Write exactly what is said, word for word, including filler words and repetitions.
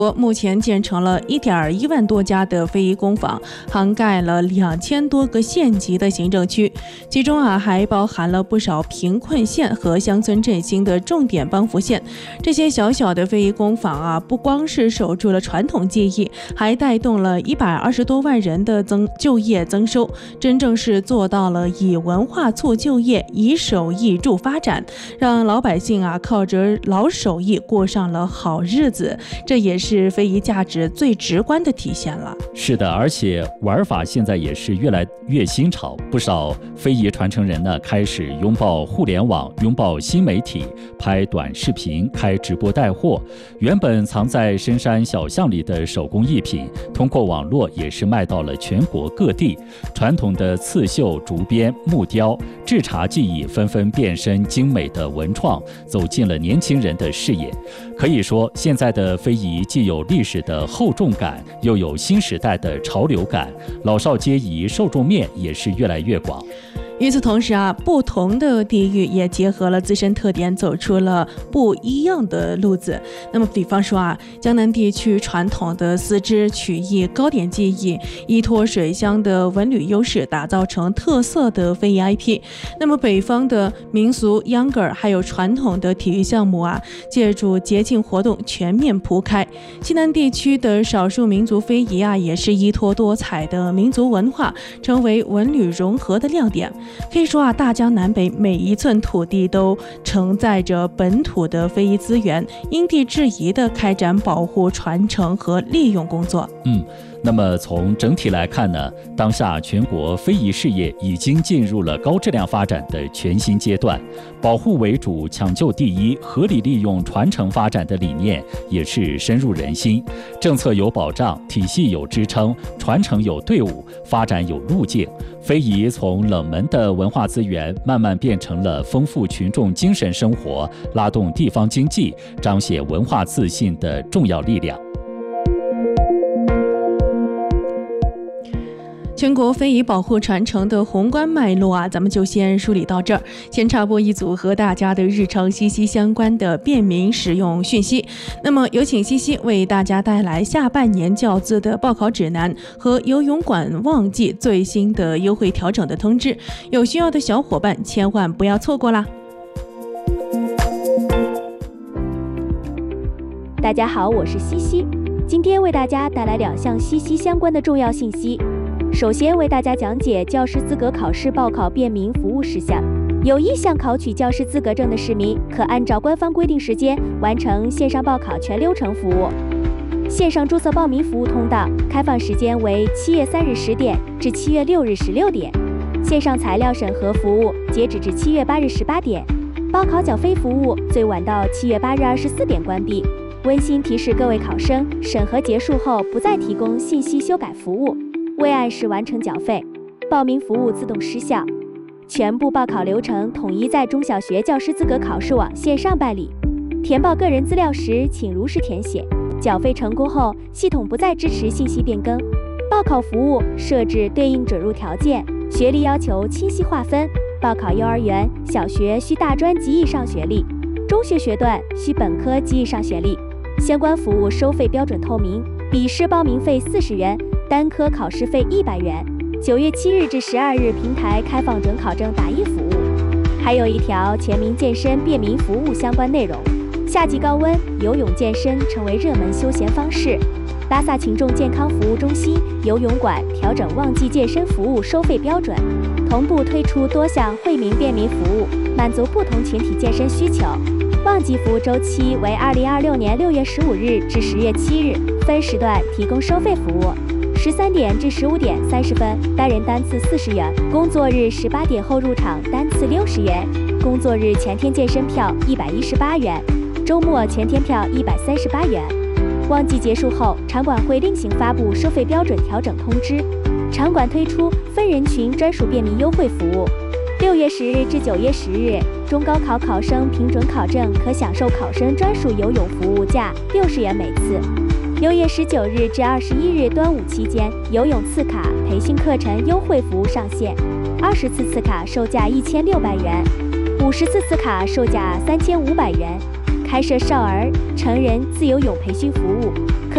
国目前建成了一点一万多家的非遗工坊，涵盖了两千多个县级的行政区，其中啊还包含了不少贫困县和乡村振兴的重点帮扶县。这些小小的非遗工坊啊，不光是守住了传统技艺，还带动了一百二十多万人的增就业增收，真正是做到了以文化促就业，以手艺助发展，让老百姓啊靠着老手艺过上了好日子。这也是是非遗价值最直观的体现了。 是的，而且玩法现在也是越来越新潮，不少非遗传承人呢开始拥抱互联网，拥抱新媒体，拍短视频，开直播带货。原本藏在深山小巷里的手工艺品，通过网络也是卖到了全国各地。传统的刺绣、竹编、木雕、制茶技艺纷纷变身精美的文创，走进了年轻人的视野。可以说，现在的非遗既有历史的厚重感，又有新时代的潮流感，老少皆宜，受众面也是越来越广。 与此同时啊，不同的地域也结合了自身特点，走出了不一样的路子。那么比方说啊，江南地区传统的丝织曲艺糕点技艺，依托水乡的文旅优势，打造成特色的非遗 I P。 那么北方的民俗秧歌儿还有传统的体育项目啊，借助节庆活动全面铺开。西南地区的少数民族非遗啊，也是依托多彩的民族文化，成为文旅融合的亮点。可以说啊，大江南北每一寸土地都承载着本土的非遗资源，因地制宜地开展保护、传承和利用工作。 嗯。那么从整体来看呢，当下全国非遗事业已经进入了高质量发展的全新阶段，保护为主、抢救第一、合理利用传承发展的理念也是深入人心。政策有保障，体系有支撑，传承有队伍，发展有路径。非遗从冷门的文化资源慢慢变成了丰富群众精神生活、拉动地方经济、彰显文化自信的重要力量。 全国非遗保护传承的宏观脉络啊，咱们就先梳理到这儿。先插播一组和大家的日常息息相关的便民实用讯息。那么有请西西为大家带来下半年教资的报考指南和游泳馆旺季最新的优惠调整的通知，有需要的小伙伴千万不要错过啦！ 大家好，我是西西，今天为大家带来两项息息相关的重要信息。首先为大家讲解教师资格考试报考便民服务事项。有意向考取教师资格证的市民，可按照官方规定时间完成线上报考全流程服务。线上注册报名服务通道开放时间为七月三日十点至七月六日十六点，线上材料审核服务截止至七月八日十八点，报考缴费服务最晚到七月八日二十四点关闭。温馨提示各位考生，审核结束后不再提供信息修改服务。未按时完成缴费，报名服务自动失效。全部报考流程统一在中小学教师资格考试网线上办理。填报个人资料时，请如实填写。缴费成功后，系统不再支持信息变更。报考服务设置对应准入条件，学历要求清晰划分。报考幼儿园、小学需大专及以上学历，中学学段需本科及以上学历。相关服务收费标准透明，笔试报名费四十元。单科考试费一百元。九月七日至十二日，平台开放准考证打印服务。还有一条全民健身便民服务相关内容。夏季高温，游泳健身成为热门休闲方式。拉萨群众健康服务中心游泳馆调整旺季健身服务收费标准，同步推出多项惠民便民服务，满足不同群体健身需求。旺季服务周期为二零二六年六月十五日至十月七日，分时段提供收费服务。十三点至十五点三十分，单人单次四十元；工作日十八点后入场单次六十元；工作日全天健身票一百一十八元；周末全天票一百三十八元。旺季结束后，场馆会另行发布收费标准调整通知。场馆推出分人群专属便民优惠服务。六月十日至九月十日，中高考考生凭准考证可享受考生专属游泳服务价六十元每次。六月十九日至二十一日端午期间，游泳次卡培训课程优惠服务上线，二十次次卡售价一千六百元，五十次次卡售价三千五百元。 开设少儿、成人自由泳培训服务。